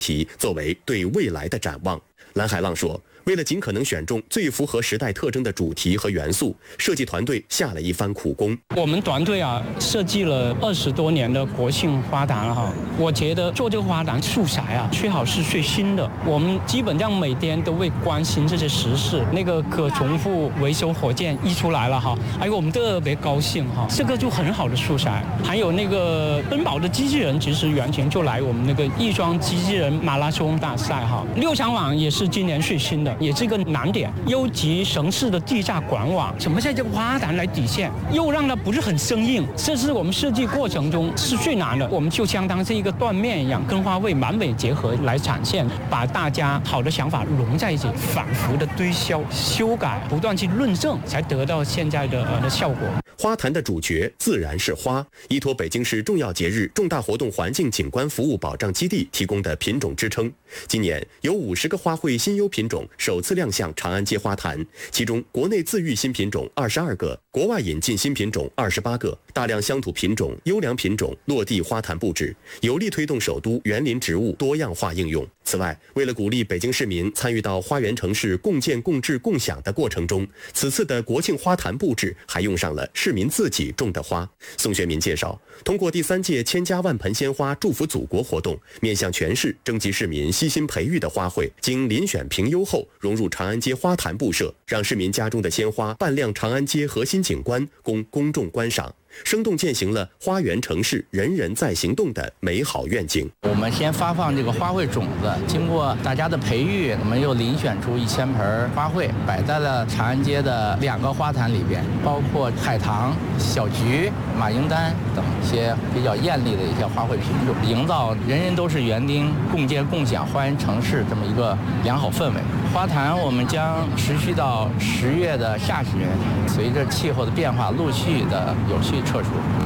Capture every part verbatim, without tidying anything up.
题作为对未来的展望。蓝海浪说，为了尽可能选中最符合时代特征的主题和元素，设计团队下了一番苦功。 我们团队啊，设计了二十多年的国庆花坛了哈。我觉得做这个花坛素材啊，最好是最新的。我们基本上每天都会关心这些时事。那个可重复维修火箭一出来了哈，哎呦，我们特别高兴哈。这个就很好的素材。还有那个奔跑的机器人，其实原先就来我们那个亦庄机器人马拉松大赛哈。六场网也是今年最新的。也是个难点，优级城市的地下管网，怎么在这个花坛来体现，又让它不是很生硬，这是我们设计过程中是最难的。我们就相当是一个缎面一样，跟花卉完美结合来展现，把大家好的想法融在一起，反复的推销、修改，不断去论证，才得到现在的呃的效果。 花坛的主角自然是花，依托北京市重要节日、重大活动环境景观服务保障基地提供的品种支撑。今年有五十个花卉新优品种首次亮相长安街花坛，其中国内自育新品种二十二个，国外引进新品种二十八个，大量乡土品种、优良品种落地花坛布置，有力推动首都园林植物多样化应用。此外，为了鼓励北京市民参与到花园城市共建共治共享的过程中，此次的国庆花坛布置还用上了市民自己种的花。宋学民介绍，通过第三届千家万盆鲜花祝福祖国活动，面向全市征集市民悉心培育的花卉，经遴选评优后融入长安街花坛布设，让市民家中的鲜花扮亮长安街核心景观，供公众观赏，生动践行了花园城市人人在行动的美好愿景。 我们先发放这个花卉种子，经过大家的培育，我们又遴选出一千盆花卉，摆在了长安街的两个花坛里边，包括海棠、小菊、马缨丹等一些比较艳丽的一些花卉品种，营造人人都是园丁、共建共享花园城市这么一个良好氛围。花坛我们将持续到十月的下旬，随着气候的变化，陆续的有序撤除。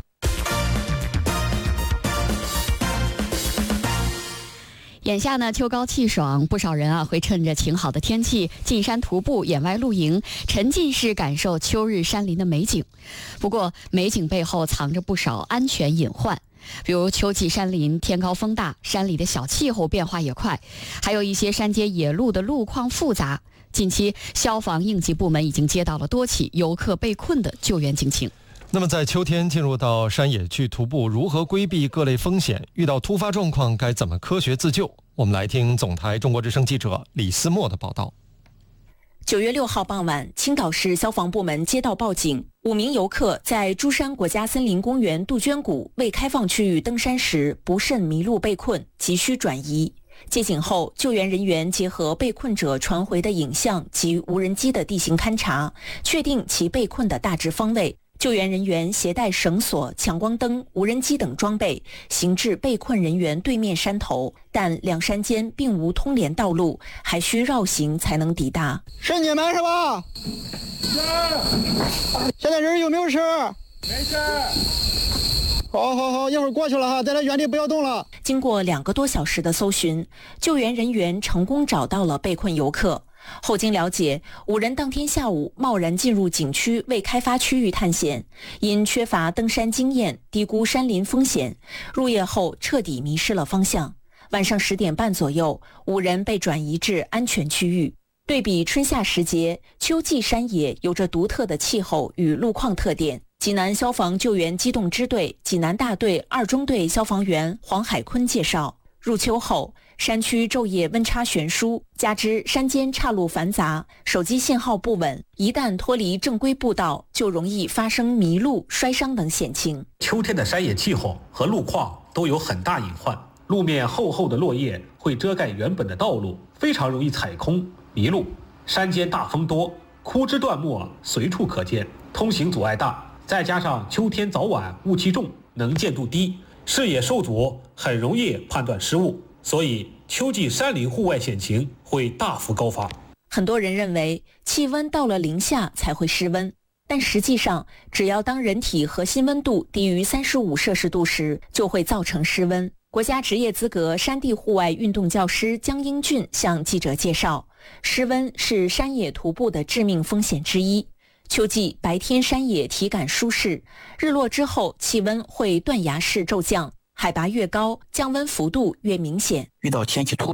眼下呢，秋高气爽，不少人啊会趁着晴好的天气进山徒步、野外露营，沉浸式感受秋日山林的美景。不过，美景背后藏着不少安全隐患，比如秋季山林天高风大，山里的小气候变化也快，还有一些山间野路的路况复杂。近期，消防应急部门已经接到了多起游客被困的救援警情。 那么在秋天进入到山野去徒步，如何规避各类风险？遇到突发状况该怎么科学自救？我们来听总台中国之声记者李思墨的报道。 九月六号傍晚，青岛市消防部门接到报警，五名游客在珠山国家森林公园杜鹃谷未开放区域登山时不慎迷路被困，急需转移。接警后，救援人员结合被困者传回的影像及无人机的地形勘查，确定其被困的大致方位。救援人员携带绳索、强光灯、无人机等装备，行至被困人员对面山头，但两山间并无通联道路，还需绕行才能抵达。 是你们是吧？是。现在人有没有事？ 没事。 好好好，一会儿过去了哈，在这原地不要动了。 经过两个多小时的搜寻，救援人员成功找到了被困游客。后经了解，五人当天下午贸然进入景区未开发区域探险，因缺乏登山经验，低估山林风险，入夜后彻底迷失了方向。晚上十点半左右，五人被转移至安全区域。对比春夏时节，秋季山野有着独特的气候与路况特点。济南消防救援机动支队济南大队二中队消防员黄海坤介绍，入秋后，山区昼夜温差悬殊，加之山间岔路繁杂，手机信号不稳，一旦脱离正规步道，就容易发生迷路、摔伤等险情。 秋天的山野气候和路况都有很大隐患，路面厚厚的落叶会遮盖原本的道路，非常容易踩空迷路。山间大风多，枯枝断木随处可见，通行阻碍大，再加上秋天早晚雾气重，能见度低，视野受阻，很容易判断失误，所以秋季山林户外险情会大幅高发。 很多人认为气温到了零下才会失温，但实际上，只要当人体核心温度低于三十五摄氏度时，就会造成失温。国家职业资格山地户外运动教师江英俊向记者介绍，失温是山野徒步的致命风险之一。秋季白天山野体感舒适，日落之后气温会断崖式骤降， 海拔越高，降温幅度越明显。 遇到天气突